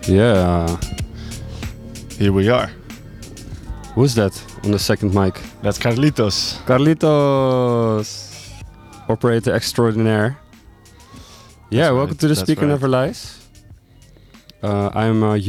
Yeah. Here we are. Who's that on the second mic? That's Carlitos. Carlitos! Operator extraordinaire. Yeah, welcome to the That's Speaker right. Never Lies. I'm